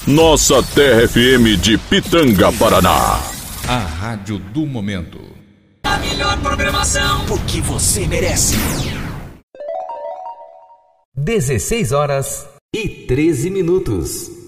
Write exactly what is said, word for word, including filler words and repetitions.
Nossa Terra F M de Pitanga, Paraná. A rádio do momento. A melhor programação, porque você merece. dezesseis horas e treze minutos.